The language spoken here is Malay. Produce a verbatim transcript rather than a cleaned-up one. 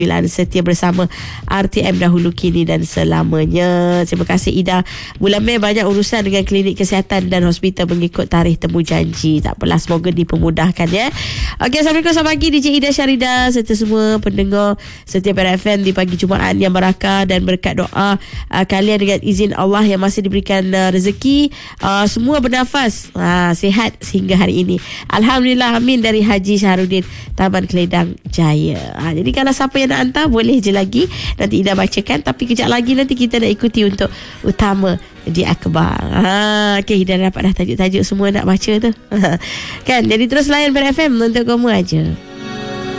setia bersama R T M dahulu kini dan selamanya. Terima kasih Ida. Bulan Mei banyak urusan dengan klinik kesihatan dan hospital mengikut tarikh temu janji. Tak apalah, semoga dipermudahkan ya. Okey, Assalamualaikum, selamat pagi D J Ida Syarida serta semua pendengar setiap F M di pagi Jumaat yang berakah, dan berkat doa uh, kalian dengan izin Allah yang masih diberikan uh, rezeki, uh, semua bernafas uh, sihat sehingga hari ini. Alhamdulillah, amin, dari Haji Syahrudin, Taman Keledang Jaya. Ha, jadi kalau siapa yang nak hantar boleh je lagi, nanti Ida bacakan, tapi kejap lagi nanti kita nak ikuti untuk utama di akhbar. Ha, okey, Ida dapat dah tajuk-tajuk semua nak baca tu. Kan, jadi terus layan Ber F M untuk kamu aja.